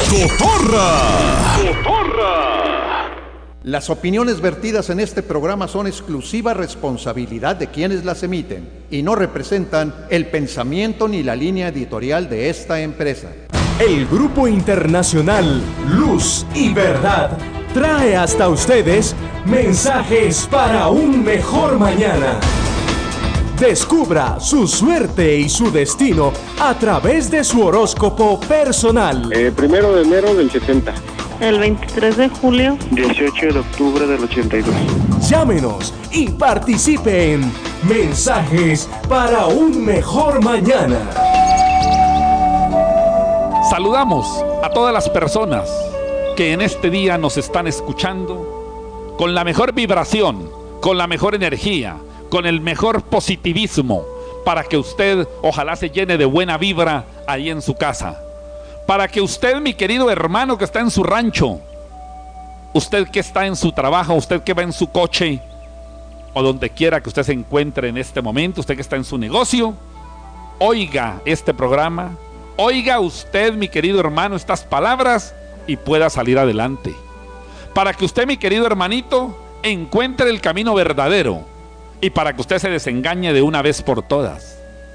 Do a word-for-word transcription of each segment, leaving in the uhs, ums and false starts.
Cotorra. Cotorra. Las opiniones vertidas en este programa son exclusiva responsabilidad de quienes las emiten y no representan el pensamiento ni la línea editorial de esta empresa. El Grupo Internacional Luz y Verdad trae hasta ustedes mensajes para un mejor mañana. Descubra su suerte y su destino a través de su horóscopo personal. Eh, primero de enero del setenta. El veintitrés de julio. dieciocho de octubre del ochenta y dos. Llámenos y participe en Mensajes para un mejor mañana. Saludamos a todas las personas que en este día nos están escuchando con la mejor vibración, con la mejor energía, con el mejor positivismo, para que usted ojalá se llene de buena vibra ahí en su casa. Para que usted, mi querido hermano que está en su rancho, usted que está en su trabajo, usted que va en su coche, o donde quiera que usted se encuentre en este momento, usted que está en su negocio, oiga este programa, oiga usted, mi querido hermano, estas palabras y pueda salir adelante. Para que usted, mi querido hermanito, encuentre el camino verdadero y para que usted se desengañe de una vez por todas.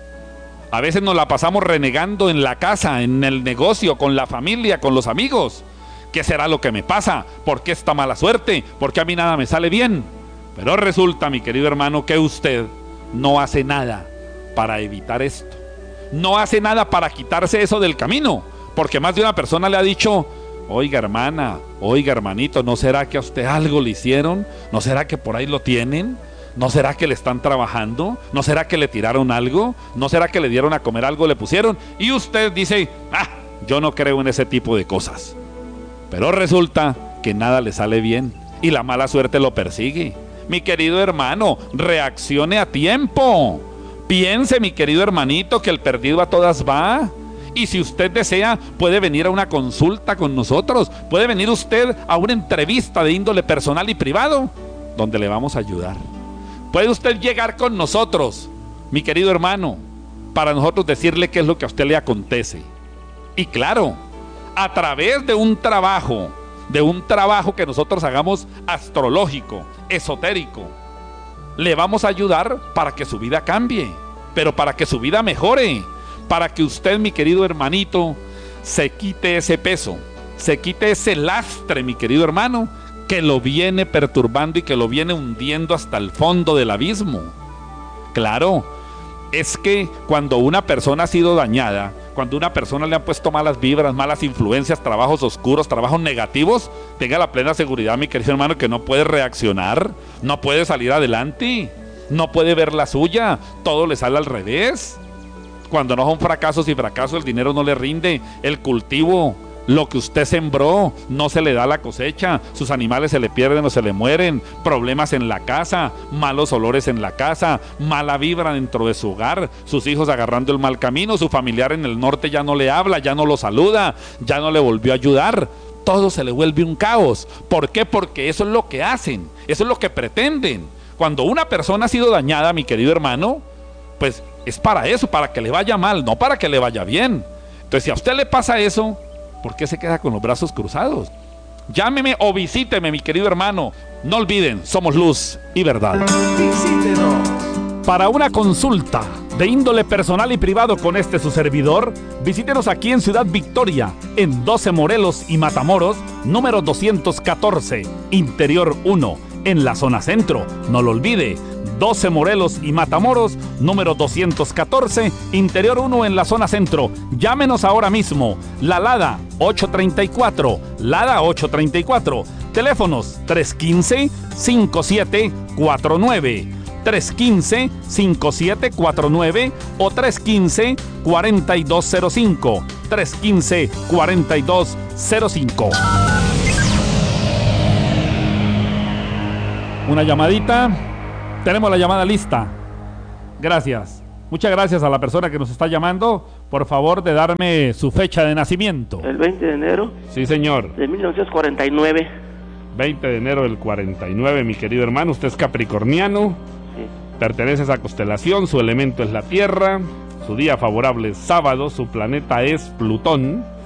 A veces nos la pasamos renegando en la casa, en el negocio, con la familia, con los amigos. ¿Qué será lo que me pasa? ¿Por qué esta mala suerte? ¿Por qué a mí nada me sale bien? Pero resulta, mi querido hermano, que usted no hace nada para evitar esto. No hace nada para quitarse eso del camino. Porque más de una persona le ha dicho: oiga, hermana, oiga, hermanito, ¿no será que a usted algo le hicieron? ¿No será que por ahí lo tienen? ¿No será que le están trabajando? ¿No será que le tiraron algo? ¿No será que le dieron a comer algo, le pusieron? Y usted dice: ah, yo no creo en ese tipo de cosas. Pero resulta que nada le sale bien y la mala suerte lo persigue. Mi querido hermano, reaccione a tiempo. Piense, mi querido hermanito, que el perdido a todas va. Y si usted desea, puede venir a una consulta con nosotros. Puede venir usted a una entrevista de índole personal y privado, donde le vamos a ayudar. Puede usted llegar con nosotros, mi querido hermano, para nosotros decirle qué es lo que a usted le acontece. Y claro, a través de un trabajo, de un trabajo que nosotros hagamos astrológico, esotérico, le vamos a ayudar para que su vida cambie, pero para que su vida mejore, para que usted, mi querido hermanito, se quite ese peso, se quite ese lastre, mi querido hermano, que lo viene perturbando y que lo viene hundiendo hasta el fondo del abismo. Claro, es que cuando una persona ha sido dañada, cuando una persona le han puesto malas vibras, malas influencias, trabajos oscuros, trabajos negativos, tenga la plena seguridad, mi querido hermano, que no puede reaccionar, no puede salir adelante, no puede ver la suya, todo le sale al revés. Cuando no son fracasos y fracasos, el dinero no le rinde, el cultivo, lo que usted sembró, no se le da la cosecha, sus animales se le pierden o se le mueren, problemas en la casa, malos olores en la casa, mala vibra dentro de su hogar, sus hijos agarrando el mal camino, su familiar en el norte ya no le habla, ya no lo saluda, ya no le volvió a ayudar, todo se le vuelve un caos. ¿Por qué? Porque eso es lo que hacen, eso es lo que pretenden. Cuando una persona ha sido dañada, mi querido hermano, pues es para eso, para que le vaya mal, no para que le vaya bien. Entonces, si a usted le pasa eso, ¿por qué se queda con los brazos cruzados? Llámeme o visíteme, mi querido hermano. No olviden, somos luz y verdad. Visítenos. Para una consulta de índole personal y privado con este su servidor, visítenos aquí en Ciudad Victoria, en doce Morelos y Matamoros, número doscientos catorce, Interior uno, en la zona centro. No lo olvide, doce Morelos y Matamoros, número doscientos catorce, Interior uno en la zona centro. Llámenos ahora mismo. La Lada ocho treinta y cuatro, Lada ocho treinta y cuatro. Teléfonos tres uno cinco, cinco siete cuatro nueve, tres uno cinco, cinco siete cuatro nueve o tres uno cinco, cuatro dos cero cinco, tres uno cinco, cuatro dos cero cinco. Una llamadita. Tenemos la llamada lista. Gracias. Muchas gracias a la persona que nos está llamando. Por favor, de darme su fecha de nacimiento. El veinte de enero. Sí, señor. De mil novecientos cuarenta y nueve. veinte de enero del cuarenta y nueve, mi querido hermano. Usted es capricorniano. Sí. Pertenece a esa constelación. Su elemento es la Tierra. Su día favorable es sábado. Su planeta es Plutón.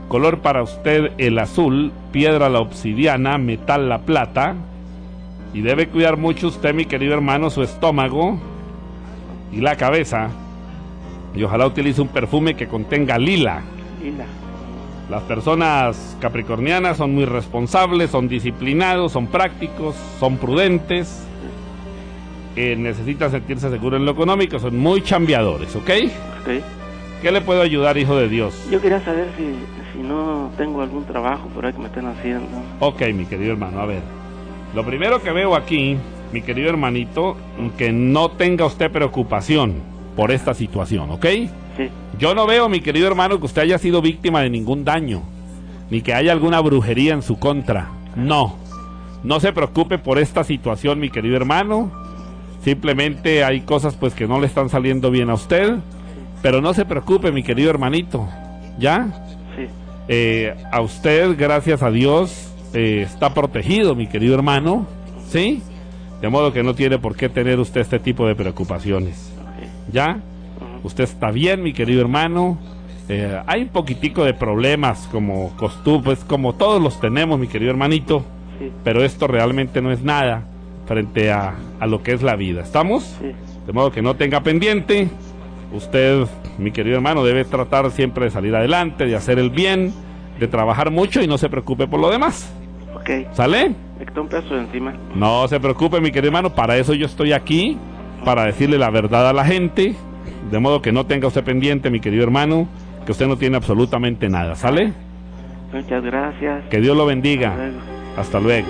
color para usted el azul, piedra la obsidiana, metal la plata. Y debe cuidar mucho usted, mi querido hermano, su estómago y la cabeza. Y ojalá utilice un perfume que contenga lila. Lila. Las personas capricornianas son muy responsables, son disciplinados, son prácticos, son prudentes. Eh, necesitan sentirse seguros en lo económico, son muy chambeadores, ¿ok? Ok. ¿Qué le puedo ayudar, hijo de Dios? Yo quería saber si, si no tengo algún trabajo por ahí que me estén haciendo. Ok, mi querido hermano, a ver. Lo primero que veo aquí, mi querido hermanito, que no tenga usted preocupación por esta situación, ¿ok? Sí. Yo no veo, mi querido hermano, que usted haya sido víctima de ningún daño, ni que haya alguna brujería en su contra. No. No se preocupe por esta situación, mi querido hermano. Simplemente hay cosas pues que no le están saliendo bien a usted. Pero no se preocupe, mi querido hermanito. ¿Ya? Sí. Eh, a usted, gracias a Dios, eh, está protegido, mi querido hermano. ¿Sí? De modo que no tiene por qué tener usted este tipo de preocupaciones. Okay. ¿Ya? Uh-huh. Usted está bien, mi querido hermano. Eh, hay un poquitico de problemas como costumbres, como todos los tenemos, mi querido hermanito. Sí. Pero esto realmente no es nada frente a, a lo que es la vida. ¿Estamos? Sí. De modo que no tenga pendiente. Usted, mi querido hermano, debe tratar siempre de salir adelante, de hacer el bien, de trabajar mucho y no se preocupe por lo demás. Ok. ¿Sale? Me quitó un peso de encima. No se preocupe, mi querido hermano, para eso yo estoy aquí, para decirle la verdad a la gente, de modo que no tenga usted pendiente, mi querido hermano, que usted no tiene absolutamente nada. ¿Sale? Muchas gracias. Que Dios lo bendiga. Hasta luego. Hasta luego.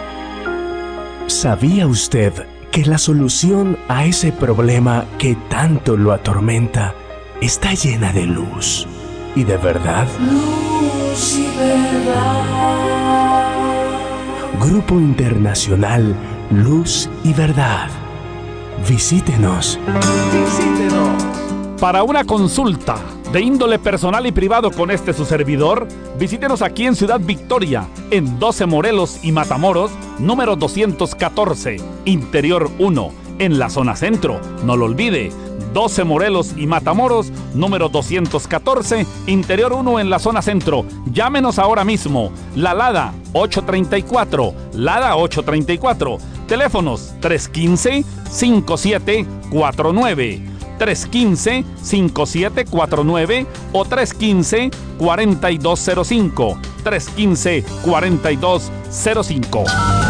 ¿Sabía usted que la solución a ese problema que tanto lo atormenta está llena de luz y de verdad? Luz y verdad. Grupo Internacional Luz y Verdad. Visítenos. Visítenos. Para una consulta de índole personal y privado con este su servidor, visítenos aquí en Ciudad Victoria, en doce Morelos y Matamoros, número doscientos catorce, Interior uno, en la zona centro. No lo olvide, doce Morelos y Matamoros, número doscientos catorce, Interior uno, en la zona centro. Llámenos ahora mismo. La Lada ocho treinta y cuatro, Lada ocho treinta y cuatro. Teléfonos tres uno cinco, cinco siete cuatro nueve. tres uno cinco, cinco siete cuatro nueve o tres uno cinco, cuatro dos cero cinco. tres uno cinco, cuatro dos cero cinco.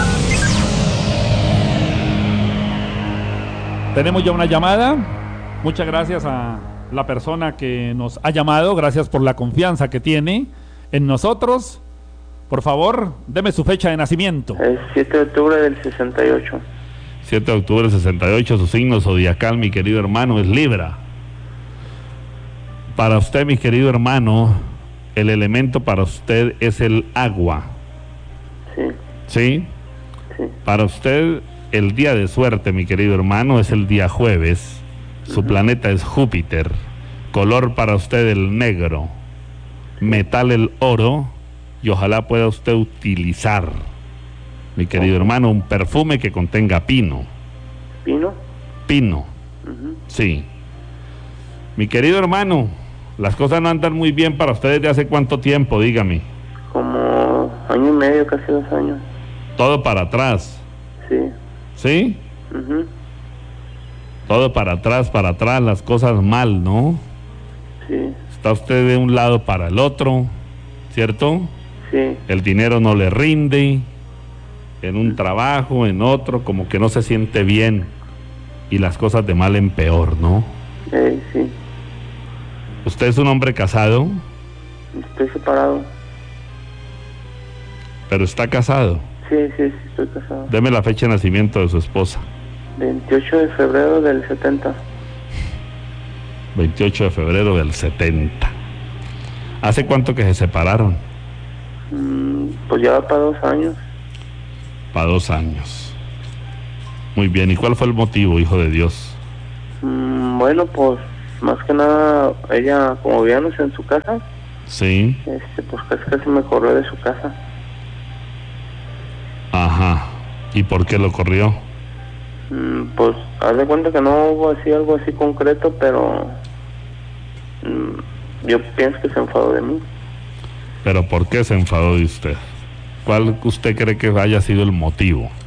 Tenemos ya una llamada. Muchas gracias a la persona que nos ha llamado. Gracias por la confianza que tiene en nosotros. Por favor, deme su fecha de nacimiento. Es siete de octubre del sesenta y ocho. siete de octubre del sesenta y ocho, su signo zodiacal, mi querido hermano, es Libra. Para usted, mi querido hermano, el elemento para usted es el agua. Sí. ¿Sí? Sí. Para usted, el día de suerte, mi querido hermano, es el día jueves. Su uh-huh. planeta es Júpiter. Color para usted el negro. Metal el oro. Y ojalá pueda usted utilizar, mi querido uh-huh. hermano, un perfume que contenga pino. ¿Pino? Pino. Uh-huh. Sí. Mi querido hermano, las cosas no andan muy bien para ustedes desde hace cuánto tiempo, dígame. Como año y medio, casi dos años. Todo para atrás. Sí. ¿Sí? Uh-huh. Todo para atrás, para atrás, las cosas mal, ¿no? Sí. Está usted de un lado para el otro, ¿cierto? Sí. El dinero no le rinde, en un trabajo, en otro, como que no se siente bien, y las cosas de mal en peor, ¿no? Eh, sí. ¿Usted es un hombre casado? Estoy separado. ¿Pero está casado? Sí, sí, sí, estoy casado. Deme la fecha de nacimiento de su esposa. veintiocho de febrero del setenta. veintiocho de febrero del setenta. ¿Hace cuánto que se separaron? Mm, pues ya va para dos años. Para dos años. Muy bien, ¿y cuál fue el motivo, hijo de Dios? Mm, bueno, pues más que nada, ella, como vivíamos en su casa, sí, este, pues casi casi me corrió de su casa. Ajá. ¿Y por qué lo corrió? Mm, pues haz de cuenta que no hubo así algo así concreto, pero mm, yo pienso que se enfadó de mí. ¿Pero por qué se enfadó de usted? ¿Cuál usted cree que haya sido el motivo?